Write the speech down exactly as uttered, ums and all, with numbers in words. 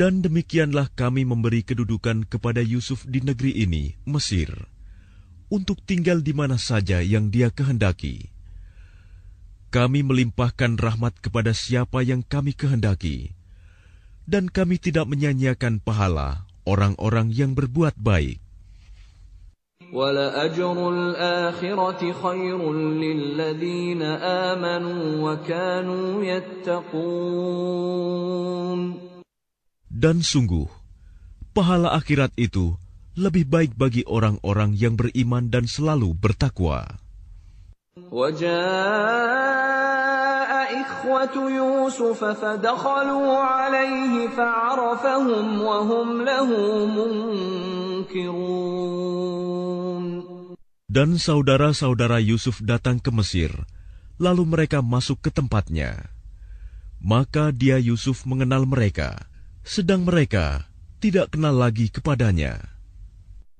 Dan demikianlah kami memberi kedudukan kepada Yusuf di negeri ini, Mesir, untuk tinggal di mana saja yang dia kehendaki. Kami melimpahkan rahmat kepada siapa yang kami kehendaki, dan kami tidak menyanyiakan pahala orang-orang yang berbuat baik. وَلَأَجْرُ الْآخِرَةِ خَيْرٌ لِّلَّذِينَ آمَنُوا وَكَانُوا يَتَّقُونَ. Dan sungguh, pahala akhirat itu lebih baik bagi orang-orang yang beriman dan selalu bertakwa. وَجَاءَ إِخْوَةُ يُوسُفَ فَدَخَلُوا عَلَيْهِ فَعَرَفَهُمْ وَهُمْ لَهُ مُنكِرُونَ. Dan saudara-saudara Yusuf datang ke Mesir, lalu mereka masuk ke tempatnya. Maka dia Yusuf mengenal mereka, sedang mereka tidak kenal lagi kepadanya.